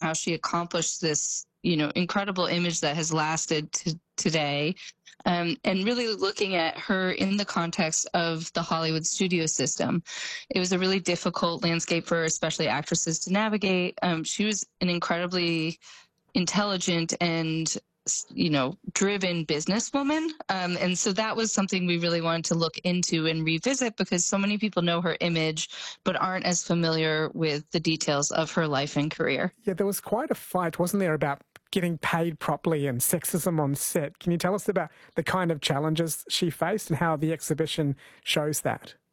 how she accomplished this, incredible image that has lasted to today. And really looking at her in the context of the Hollywood studio system. It was a really difficult landscape for especially actresses to navigate. She was an incredibly intelligent and driven businesswoman. And so that was something we really wanted to look into and revisit because so many people know her image, but aren't as familiar with the details of her life and career. Yeah, there was quite a fight, wasn't there, about getting paid properly and sexism on set. Can you tell us about the kind of challenges she faced and how the exhibition shows that?